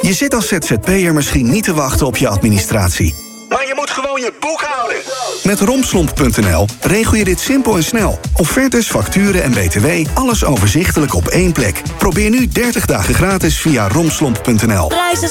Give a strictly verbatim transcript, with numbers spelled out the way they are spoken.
Je zit als Z Z P'er misschien niet te wachten op je administratie. Maar je moet gewoon je boekhouden. Met romslomp punt n l regel je dit simpel en snel. Offertes, facturen en B T W, alles overzichtelijk op één plek. Probeer nu dertig dagen gratis via romslomp punt n l. Prijzen